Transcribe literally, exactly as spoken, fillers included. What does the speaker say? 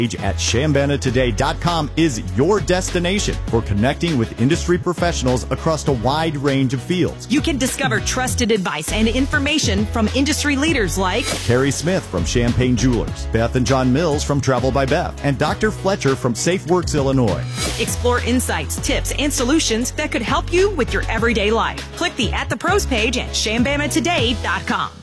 at Shambana Today dot com is your destination for connecting with industry professionals across a wide range of fields. You can discover trusted advice and information from industry leaders like Carrie Smith from Champagne Jewelers, Beth and John Mills from Travel by Beth, and Doctor Fletcher from SafeWorks Illinois. Explore insights, tips, and solutions that could help you with your everyday life. Click the At the Pros page at Shambana Today dot com.